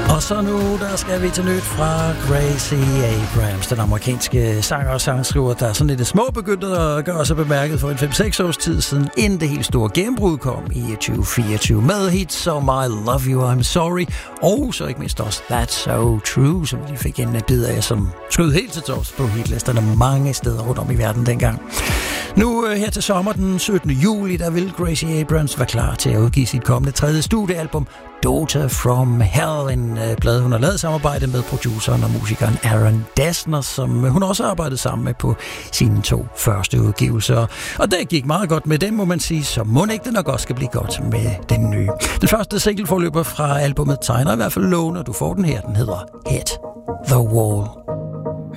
Og så nu, der skal vi til nyt fra Gracie Abrams, den amerikanske sanger og sangskriver, der er sådan lidt små begyndt at gøre sig bemærket for en 5-6 års tid siden, inden det helt store gennembrud kom i 2024 med hits som I Love You, I'm Sorry, og så ikke mindst også That's So True, som vi fik en bid af, som skød helt til tops på hitlisterne mange steder rundt om i verden dengang. Nu her til sommer den 17. juli, der vil Gracie Abrams være klar til at udgive sit kommende 3. studiealbum, Daughter from Hell, en plade, hun har lavet samarbejde med produceren og musikeren Aaron Dessner, som hun også har arbejdet sammen med på sine 2 første udgivelser. Og det gik meget godt med dem, må man sige, så må ikke det nok også skal blive godt med den nye. Den første singleforløber fra albumet tegner i hvert fald loven, og du får den her, den hedder Hit the Wall.